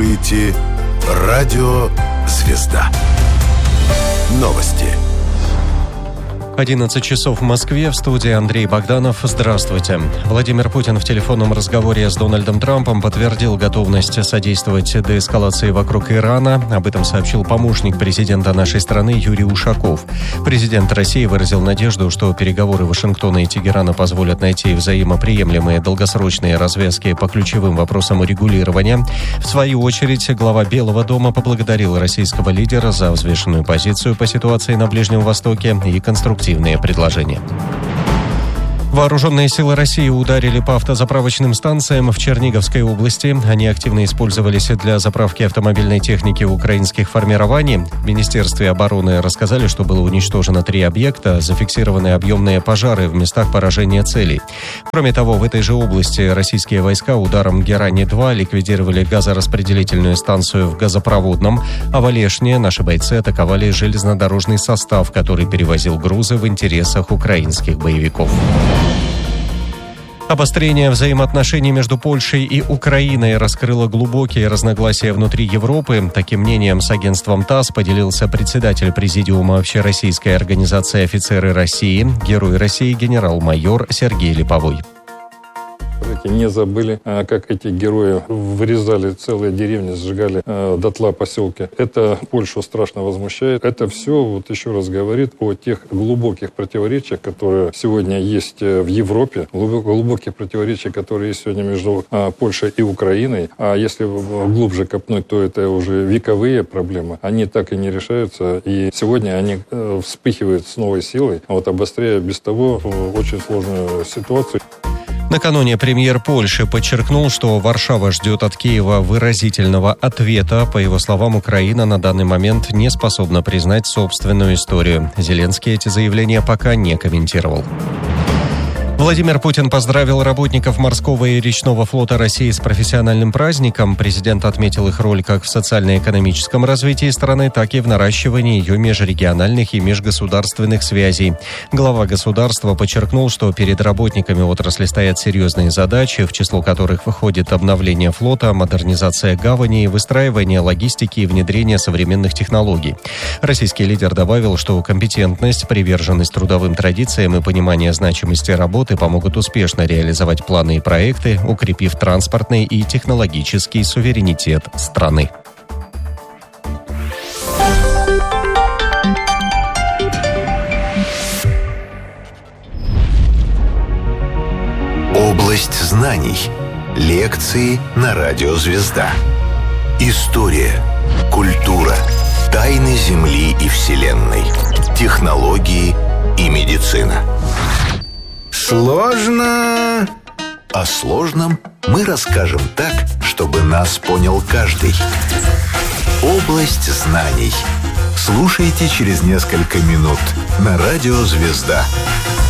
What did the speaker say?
слушаете Радио «Звезда». Новости. 11 часов в Москве. В студии Андрей Богданов. Здравствуйте. Владимир Путин в телефонном разговоре с Дональдом Трампом подтвердил готовность содействовать деэскалации вокруг Ирана. Об этом сообщил помощник президента нашей страны Юрий Ушаков. Президент России выразил надежду, что переговоры Вашингтона и Тегерана позволят найти взаимоприемлемые долгосрочные развязки по ключевым вопросам урегулирования. В свою очередь, глава Белого дома поблагодарил российского лидера за взвешенную позицию по ситуации на Ближнем Востоке и конструктивные предложения. Вооруженные силы России ударили по автозаправочным станциям в Черниговской области. Они активно использовались для заправки автомобильной техники украинских формирований. В Министерстве обороны рассказали, что было уничтожено 3 объекта, зафиксированы объемные пожары в местах поражения целей. Кроме того, в этой же области российские войска ударом Герани-2 ликвидировали газораспределительную станцию в газопроводном, а в Олешне наши бойцы атаковали железнодорожный состав, который перевозил грузы в интересах украинских боевиков. Обострение взаимоотношений между Польшей и Украиной раскрыло глубокие разногласия внутри Европы. Таким мнением с агентством ТАСС поделился председатель Президиума Общероссийской организации «Офицеры России», герой России генерал-майор Сергей Липовой. Не забыли, как эти герои вырезали целые деревни, сжигали дотла поселки. Это Польшу страшно возмущает. Это все, вот еще раз говорит о тех глубоких противоречиях, которые сегодня есть в Европе, глубоких противоречиях, которые есть сегодня между Польшей и Украиной. А если глубже копнуть, то это уже вековые проблемы. Они так и не решаются. И сегодня они вспыхивают с новой силой, обостряя без того очень сложную ситуацию. Накануне премьер Польши подчеркнул, что Варшава ждет от Киева выразительного ответа. По его словам, Украина на данный момент не способна признать собственную историю. Зеленский эти заявления пока не комментировал. Владимир Путин поздравил работников морского и речного флота России с профессиональным праздником. Президент отметил их роль как в социально-экономическом развитии страны, так и в наращивании ее межрегиональных и межгосударственных связей. Глава государства подчеркнул, что перед работниками отрасли стоят серьезные задачи, в число которых входит обновление флота, модернизация гаваней, выстраивание логистики и внедрение современных технологий. Российский лидер добавил, что компетентность, приверженность трудовым традициям и понимание значимости работы помогут успешно реализовать планы и проекты, укрепив транспортный и технологический суверенитет страны. Область знаний. Лекции на Радио «Звезда». История, культура, тайны Земли и Вселенной, технологии и медицина. Сложно. О сложном мы расскажем так, чтобы нас понял каждый. Область знаний. Слушайте через несколько минут на Радио «Звезда».